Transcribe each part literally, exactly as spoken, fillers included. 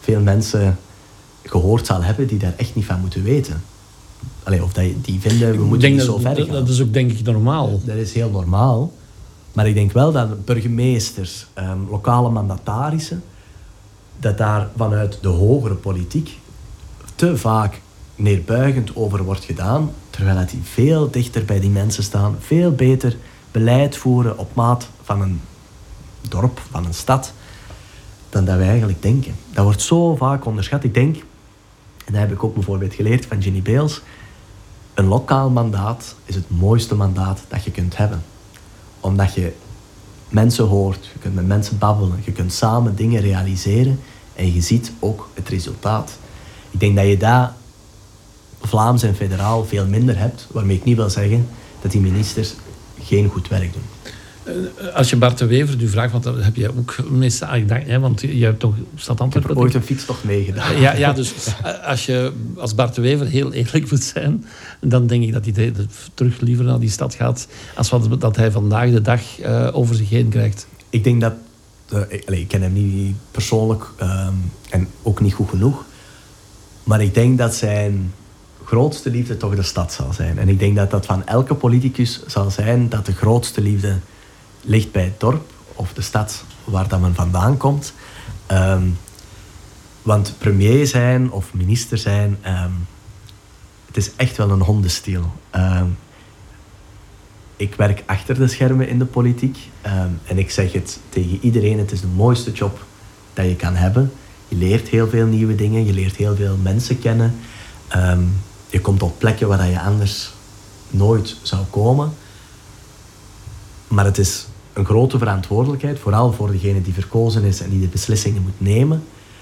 veel mensen gehoord zal hebben die daar echt niet van moeten weten. Allee, of dat je, die vinden, we moeten niet zo ver gaan. Dat is ook denk ik normaal. Dat is heel normaal. Maar ik denk wel dat burgemeesters, um, lokale mandatarissen, dat daar vanuit de hogere politiek te vaak neerbuigend over wordt gedaan, terwijl dat die veel dichter bij die mensen staan, veel beter beleid voeren op maat van een dorp, van een stad, dan dat wij eigenlijk denken. Dat wordt zo vaak onderschat. Ik denk, en dat heb ik ook bijvoorbeeld geleerd van Ginny Beels, een lokaal mandaat is het mooiste mandaat dat je kunt hebben. Omdat je mensen hoort, je kunt met mensen babbelen, je kunt samen dingen realiseren en je ziet ook het resultaat. Ik denk dat je dat Vlaams en federaal veel minder hebt, waarmee ik niet wil zeggen dat die ministers geen goed werk doen. Als je Bart de Wever nu vraagt, want dat heb je ook meestal gedacht, hè, want je hebt toch Stad Antwerpen... Ik heb ooit een fietstocht meegedaan. Ja, ja, dus als je als Bart de Wever heel eerlijk moet zijn, dan denk ik dat hij terug liever naar die stad gaat als wat dat hij vandaag de dag uh, over zich heen krijgt. Ik denk dat... Uh, ik, ik ken hem niet persoonlijk um, en ook niet goed genoeg, maar ik denk dat zijn grootste liefde toch de stad zal zijn. En ik denk dat dat van elke politicus zal zijn dat de grootste liefde ligt bij het dorp of de stad waar dat men vandaan komt. Um, want premier zijn of minister zijn, um, het is echt wel een hondenstiel. Um, ik werk achter de schermen in de politiek um, en ik zeg het tegen iedereen, het is de mooiste job dat je kan hebben. Je leert heel veel nieuwe dingen, je leert heel veel mensen kennen. Um, je komt op plekken waar je anders nooit zou komen. Maar het is een grote verantwoordelijkheid, vooral voor degene die verkozen is en die de beslissingen moet nemen.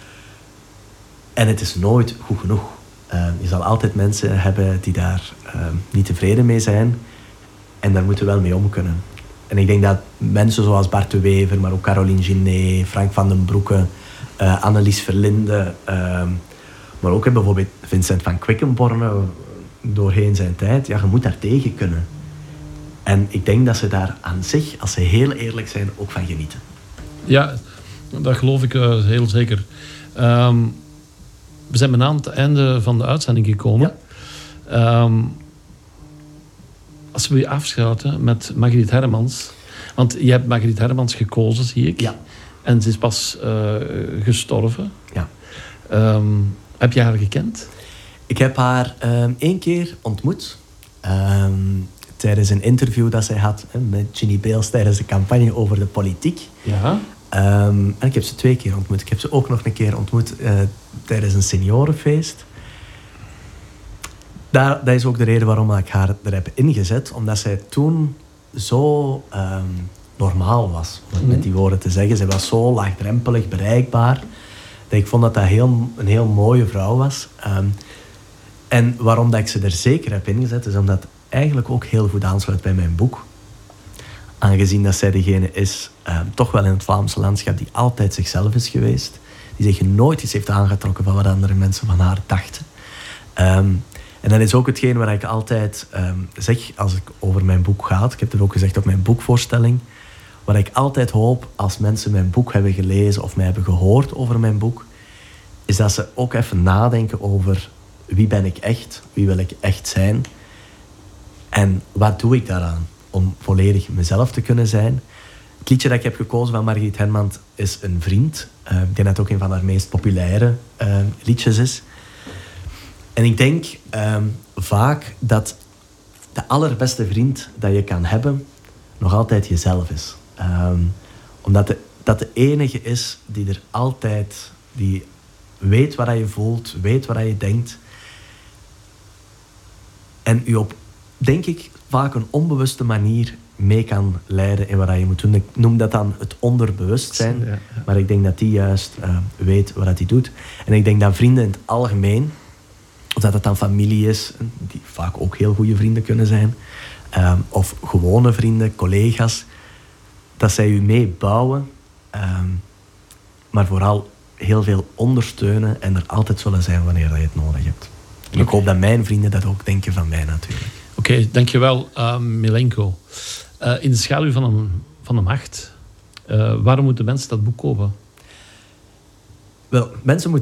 En het is nooit goed genoeg. Uh, je zal altijd mensen hebben die daar uh, niet tevreden mee zijn. En daar moeten we wel mee om kunnen. En ik denk dat mensen zoals Bart de Wever, maar ook Caroline Genet, Frank van den Broeke, uh, Annelies Verlinde, uh, maar ook uh, bijvoorbeeld Vincent van Quickenborne doorheen zijn tijd. Ja, je moet daar tegen kunnen. En ik denk dat ze daar aan zich, als ze heel eerlijk zijn, ook van genieten. Ja, dat geloof ik uh, heel zeker. Um, we zijn bijna aan het einde van de uitzending gekomen. Ja. Um, als we je afsluiten met Margriet Hermans. Want je hebt Margriet Hermans gekozen, zie ik. Ja. En ze is pas uh, gestorven. Ja. Um, heb je haar gekend? Ik heb haar um, één keer ontmoet. Um, tijdens een interview dat zij had hè, met Ginny Beels tijdens de campagne over de politiek. Ja. Um, en ik heb ze twee keer ontmoet. Ik heb ze ook nog een keer ontmoet uh, tijdens een seniorenfeest. Daar, dat is ook de reden waarom ik haar er heb ingezet. Omdat zij toen zo um, normaal was, om het met die woorden te zeggen. Zij was zo laagdrempelig bereikbaar. Dat ik vond dat dat heel, een heel mooie vrouw was. Um, en waarom dat ik ze er zeker heb ingezet, is omdat het eigenlijk ook heel goed aansluit bij mijn boek. Aangezien dat zij degene is, um, toch wel in het Vlaamse landschap, die altijd zichzelf is geweest. Die zich nooit iets heeft aangetrokken van wat andere mensen van haar dachten. Um, en dat is ook hetgeen waar ik altijd um, zeg als ik over mijn boek gaat. Ik heb het ook gezegd op mijn boekvoorstelling. Waar ik altijd hoop als mensen mijn boek hebben gelezen of mij hebben gehoord over mijn boek, is dat ze ook even nadenken over wie ben ik echt, wie wil ik echt zijn en wat doe ik daaraan om volledig mezelf te kunnen zijn. Het liedje dat ik heb gekozen van Margriet Hermans is Een Vriend. Uh, ik denk dat het ook een van haar meest populaire uh, liedjes is. En ik denk um, vaak dat de allerbeste vriend dat je kan hebben nog altijd jezelf is. Um, omdat de, dat de enige is die er altijd, die weet wat je voelt, weet wat je denkt. En u op, denk ik, vaak een onbewuste manier mee kan leiden in wat je moet doen. Ik noem dat dan het onderbewustzijn. Ja, ja. Maar ik denk dat die juist uh, weet wat hij doet. En ik denk dat vrienden in het algemeen, of dat het dan familie is, die vaak ook heel goede vrienden kunnen zijn, um, of gewone vrienden, collega's, dat zij u meebouwen, um, maar vooral heel veel ondersteunen en er altijd zullen zijn wanneer je het nodig hebt. En okay. Ik hoop dat mijn vrienden dat ook denken van mij natuurlijk. Oké, okay, dankjewel uh, Milenko. Uh, in de schaduw van een, van een macht, uh, waarom moeten mensen dat boek kopen? Wel, mensen moeten